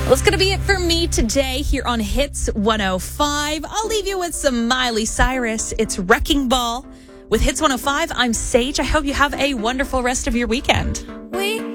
Well, it's going to be it for me today here on Hits 105. I'll leave you with some Miley Cyrus. It's Wrecking Ball. With Hits 105, I'm Sage. I hope you have a wonderful rest of your weekend. We